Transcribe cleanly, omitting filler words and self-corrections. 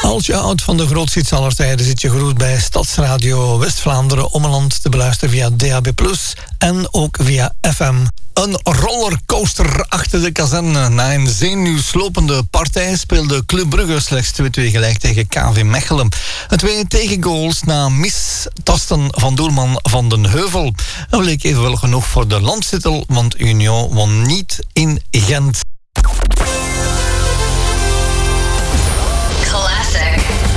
Als je houdt van de grootste aller tijden, zit je geroet bij Stadsradio West-Vlaanderen Ommeland te beluisteren via DAB+, en ook via FM. Een rollercoaster achter de kazerne. Na een zenuwslopende partij speelde Club Brugge slechts 2-2 gelijk tegen KV Mechelen. 2 tegengoals na mistasten van doelman Van den Heuvel. Dat bleek evenwel genoeg voor de landstitel, want Union won niet in Gent.